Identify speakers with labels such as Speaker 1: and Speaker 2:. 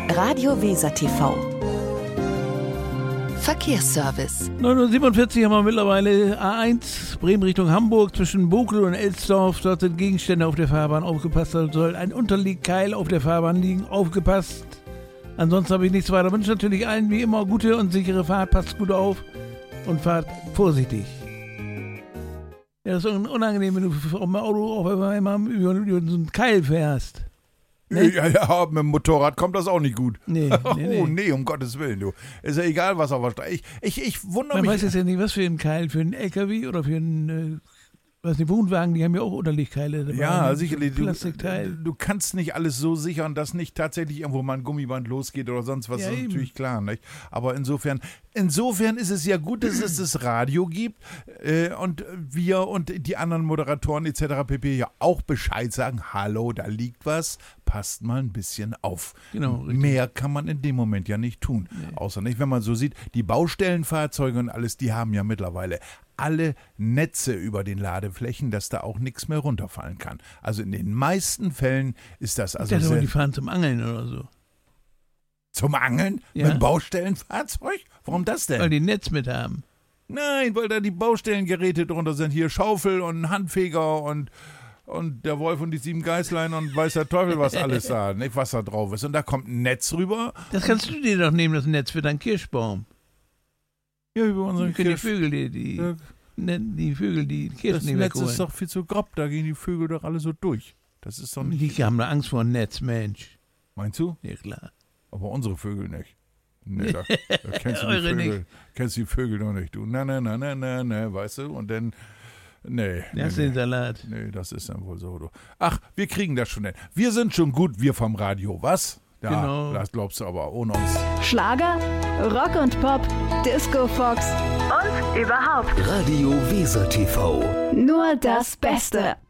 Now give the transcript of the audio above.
Speaker 1: Radio Weser TV. Verkehrsservice.
Speaker 2: 9:47 haben wir mittlerweile A1 Bremen Richtung Hamburg zwischen Bokel und Elsdorf. Dort sind Gegenstände auf der Fahrbahn. Aufgepasst, da soll ein Unterlegkeil auf der Fahrbahn liegen. Aufgepasst. Ansonsten habe ich nichts weiter. Wünsche natürlich allen wie immer gute und sichere Fahrt. Passt gut auf und fahrt vorsichtig. Ja, das ist unangenehm, wenn du auf dem Auto auf einmal über so einen Keil fährst.
Speaker 3: Ne? Ja, mit dem Motorrad kommt das auch nicht gut.
Speaker 2: Nee.
Speaker 3: Oh nee, um Gottes Willen, du. Ist ja egal, was auf der Straße. Ich wundere mich.
Speaker 2: Man weiß jetzt ja nicht, was für ein Keil, für einen LKW oder für einen Wohnwagen, die haben ja auch Unterlegkeile dabei.
Speaker 3: Ja, sicherlich.
Speaker 2: Plastikteil.
Speaker 3: Du kannst nicht alles so sichern, dass nicht tatsächlich irgendwo mal ein Gummiband losgeht oder sonst was.
Speaker 2: Ja,
Speaker 3: das ist
Speaker 2: eben.
Speaker 3: natürlich klar, nicht? Aber insofern ist es ja gut, dass es das Radio gibt und wir und die anderen Moderatoren etc. pp. Ja auch Bescheid sagen, hallo, da liegt was, passt mal ein bisschen auf.
Speaker 2: Genau, richtig.
Speaker 3: Mehr kann man in dem Moment ja nicht tun.
Speaker 2: Nee.
Speaker 3: Außer nicht, wenn man so sieht, die Baustellenfahrzeuge und alles, die haben ja mittlerweile alle Netze über den Ladeflächen, dass da auch nichts mehr runterfallen kann. Also in den meisten Fällen ist das also
Speaker 2: Ich dachte, die fahren zum Angeln oder so.
Speaker 3: Zum Angeln?
Speaker 2: Ja.
Speaker 3: Mit einem Baustellenfahrzeug? Warum das denn?
Speaker 2: Weil die ein Netz mit haben.
Speaker 3: Nein, weil da die Baustellengeräte drunter sind. Hier Schaufel und Handfeger und der Wolf und die 7 Geißlein und weiß der Teufel, was alles da, nicht, was da drauf ist. Und da kommt ein Netz rüber.
Speaker 2: Das kannst du dir doch nehmen, das Netz für deinen Kirschbaum.
Speaker 3: Ja, über unseren
Speaker 2: Die Vögel, die Vögel, die Kirschen
Speaker 3: Das
Speaker 2: nicht
Speaker 3: Netz
Speaker 2: wegholen.
Speaker 3: ist doch viel zu grob, da gehen die Vögel doch alle so durch. Das ist doch nicht...
Speaker 2: Die haben da Angst vor dem Netz, Mensch.
Speaker 3: Meinst du?
Speaker 2: Ja, klar.
Speaker 3: Aber unsere Vögel nicht. Nee, da kennst du
Speaker 2: Eure
Speaker 3: die Vögel.
Speaker 2: nicht.
Speaker 3: Kennst die Vögel noch nicht, du. Na, weißt du? Und dann... Nee.
Speaker 2: Das ist den Salat.
Speaker 3: Nee, das ist dann wohl so. Du. Ach, wir kriegen das schon hin. Wir sind schon gut, wir vom Radio, was? Ja,
Speaker 2: Genau.
Speaker 3: das glaubst du aber ohne uns.
Speaker 4: Schlager, Rock und Pop, Disco Fox und überhaupt
Speaker 5: Radio Weser TV.
Speaker 4: nur das Beste.